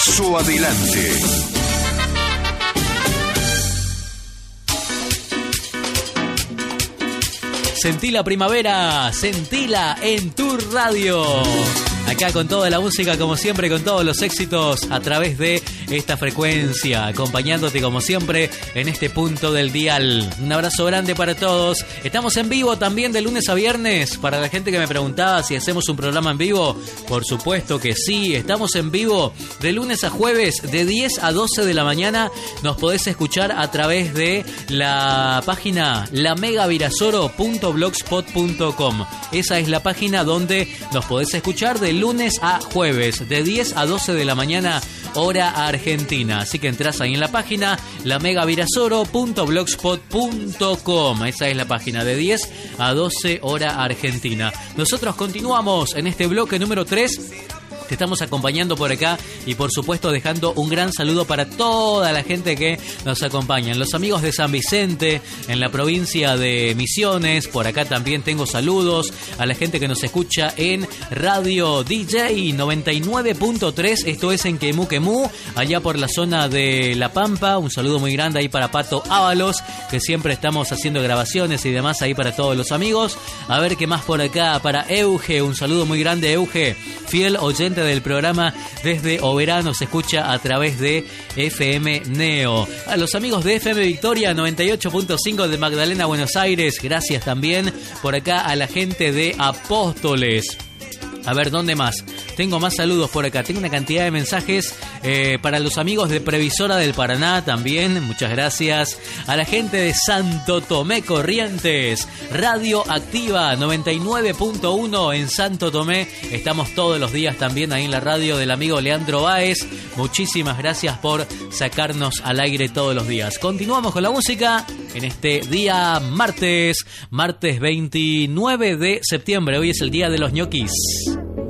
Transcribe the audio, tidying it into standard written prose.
Paso adelante. Sentí la primavera, sentila en tu radio. Acá con toda la música, como siempre, con todos los éxitos a través de esta frecuencia, acompañándote como siempre en este punto del dial. Un abrazo grande para todos. Estamos en vivo también de lunes a viernes. Para la gente que me preguntaba si hacemos un programa en vivo, por supuesto que sí. Estamos en vivo de lunes a jueves de 10 a 12 de la mañana. Nos podés escuchar a través de la página lamegavirasoro.blogspot.com. Esa es la página donde nos podés escuchar de lunes a jueves, de 10 a 12 de la mañana, hora argentina. Así que entrás ahí en la página lamegavirasoro.blogspot.com. Esa es la página, de 10 a 12 hora argentina. Nosotros continuamos en este bloque número 3. Te estamos acompañando por acá y por supuesto dejando un gran saludo para toda la gente que nos acompaña. Los amigos de San Vicente, en la provincia de Misiones, por acá también tengo saludos a la gente que nos escucha en Radio DJ 99.3, esto es en Quemú Quemú, allá por la zona de La Pampa. Un saludo muy grande ahí para Pato Ábalos, que siempre estamos haciendo grabaciones y demás ahí para todos los amigos. A ver qué más por acá, para Euge, un saludo muy grande, Euge, fiel oyente del programa desde Oberano, se escucha a través de FM Neo. A los amigos de FM Victoria 98.5 de Magdalena, Buenos Aires, gracias también. Por acá a la gente de Apóstoles. A ver, ¿dónde más? Tengo más saludos por acá. Tengo una cantidad de mensajes para los amigos de Previsora del Paraná también. Muchas gracias. A la gente de Santo Tomé Corrientes. Radio Activa 99.1 en Santo Tomé. Estamos todos los días también ahí en la radio del amigo Leandro Báez. Muchísimas gracias por sacarnos al aire todos los días. Continuamos con la música en este día martes 29 de septiembre. Hoy es el día de los ñoquis.